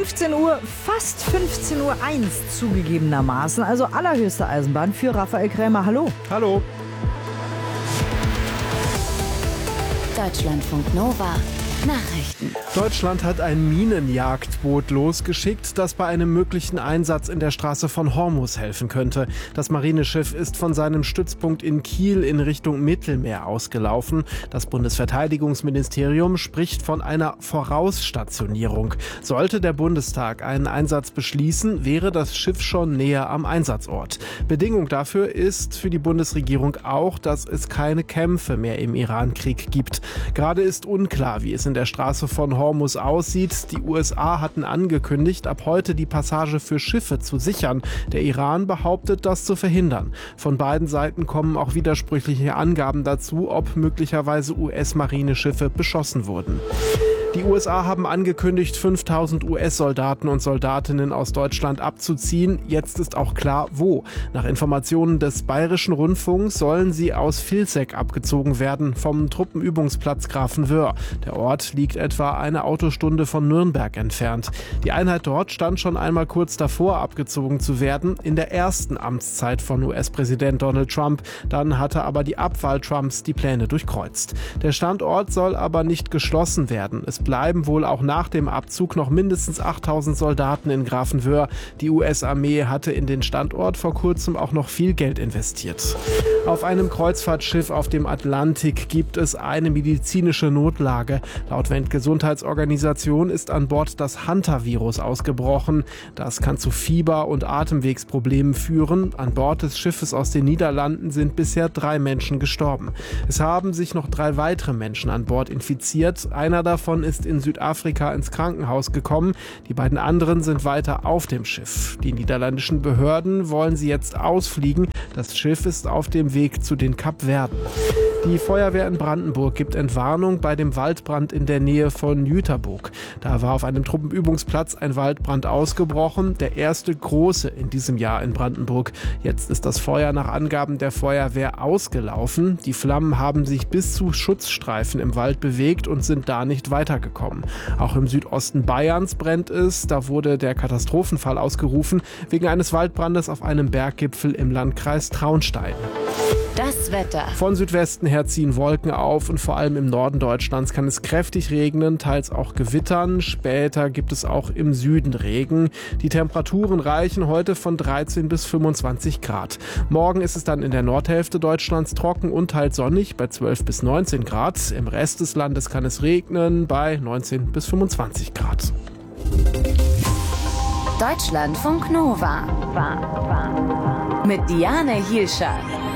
15 Uhr, fast 15:01 Uhr zugegebenermaßen. Also allerhöchste Eisenbahn für Raphael Krämer. Hallo. Hallo. Deutschlandfunk Nova. Nachrichten. Deutschland hat ein Minenjagdboot losgeschickt, das bei einem möglichen Einsatz in der Straße von Hormuz helfen könnte. Das Marineschiff ist von seinem Stützpunkt in Kiel in Richtung Mittelmeer ausgelaufen. Das Bundesverteidigungsministerium spricht von einer Vorausstationierung. Sollte der Bundestag einen Einsatz beschließen, wäre das Schiff schon näher am Einsatzort. Bedingung dafür ist für die Bundesregierung auch, dass es keine Kämpfe mehr im Iran-Krieg gibt. Gerade ist unklar, wie es in der Straße von Hormuz aussieht. Die USA hatten angekündigt, ab heute die Passage für Schiffe zu sichern. Der Iran behauptet, das zu verhindern. Von beiden Seiten kommen auch widersprüchliche Angaben dazu, ob möglicherweise US-Marineschiffe beschossen wurden. Die USA haben angekündigt, 5000 US-Soldaten und Soldatinnen aus Deutschland abzuziehen. Jetzt ist auch klar, wo. Nach Informationen des Bayerischen Rundfunks sollen sie aus Vilseck abgezogen werden, vom Truppenübungsplatz Grafenwöhr. Der Ort liegt etwa eine Autostunde von Nürnberg entfernt. Die Einheit dort stand schon einmal kurz davor, abgezogen zu werden, in der ersten Amtszeit von US-Präsident Donald Trump. Dann hatte aber die Abwahl Trumps die Pläne durchkreuzt. Der Standort soll aber nicht geschlossen werden. Es bleiben wohl auch nach dem Abzug noch mindestens 8000 Soldaten in Grafenwöhr. Die US-Armee hatte in den Standort vor kurzem auch noch viel Geld investiert. Auf einem Kreuzfahrtschiff auf dem Atlantik gibt es eine medizinische Notlage. Laut Weltgesundheitsorganisation ist an Bord das Hantavirus ausgebrochen. Das kann zu Fieber- und Atemwegsproblemen führen. An Bord des Schiffes aus den Niederlanden sind bisher 3 Menschen gestorben. Es haben sich noch 3 weitere Menschen an Bord infiziert. Einer davon ist in Südafrika ins Krankenhaus gekommen. Die beiden anderen sind weiter auf dem Schiff. Die niederländischen Behörden wollen sie jetzt ausfliegen. Das Schiff ist auf dem Weg zu den Kapverden. Die Feuerwehr in Brandenburg gibt Entwarnung bei dem Waldbrand in der Nähe von Jüterburg. Da war auf einem Truppenübungsplatz ein Waldbrand ausgebrochen, der erste große in diesem Jahr in Brandenburg. Jetzt ist das Feuer nach Angaben der Feuerwehr ausgelaufen. Die Flammen haben sich bis zu Schutzstreifen im Wald bewegt und sind da nicht weitergekommen. Auch im Südosten Bayerns brennt es. Da wurde der Katastrophenfall ausgerufen wegen eines Waldbrandes auf einem Berggipfel im Landkreis Traunstein. Das Wetter. Von Südwesten her ziehen Wolken auf und vor allem im Norden Deutschlands kann es kräftig regnen, teils auch gewittern. Später gibt es auch im Süden Regen. Die Temperaturen reichen heute von 13 bis 25 Grad. Morgen ist es dann in der Nordhälfte Deutschlands trocken und teils sonnig bei 12 bis 19 Grad. Im Rest des Landes kann es regnen bei 19 bis 25 Grad. Deutschlandfunk Nova. Mit Diane Hielscher.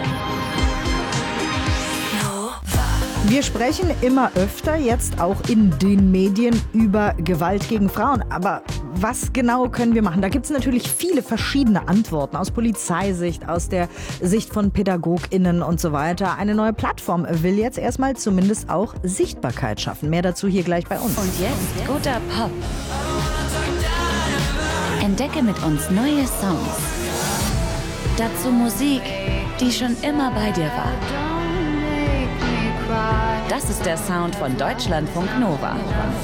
Wir sprechen immer öfter, jetzt auch in den Medien, über Gewalt gegen Frauen. Aber was genau können wir machen? Da gibt es natürlich viele verschiedene Antworten aus Polizeisicht, aus der Sicht von PädagogInnen und so weiter. Eine neue Plattform will jetzt erstmal zumindest auch Sichtbarkeit schaffen. Mehr dazu hier gleich bei uns. Und jetzt guter Pop. Entdecke mit uns neue Songs. Dazu Musik, die schon immer bei dir war. Das ist der Sound von Deutschlandfunk Nova.